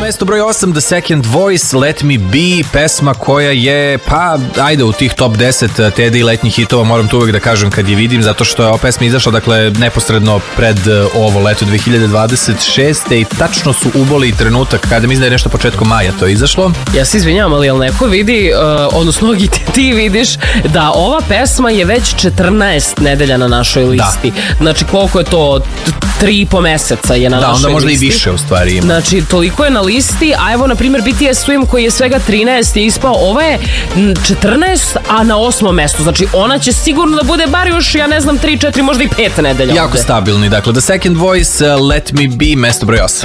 mesto broj 8, The Second Voice, Let Me Be, pesma koja je, pa, ajde, u tih top 10 Teddy letnjih hitova, moram to uvek da kažem kad je vidim, zato što je ova pesma izašla, dakle, neposredno pred ovo leto 2026. I tačno su uboli trenutak kada mislim da je nešto početkom maja to izašlo. Ja se izvinjavam, ali jel neko vidi, odnosno ti vidiš da ova pesma je već 14 nedelja na našoj listi. Da. Znači, koliko je to? 3,5 meseca je na našoj listi. Da, onda možda i više u stvari ima. Znači, toliko je na listi, a evo, na primjer, BTS Swim koji je svega 13 je ispao, ova je 14, a na 8. mestu. Znači, ona će sigurno da bude bar još, ja ne znam, 3, 4, možda i 5 nedelja. Jako stabilni, dakle, The Second Voice, Let Me Be, mesto broj 8.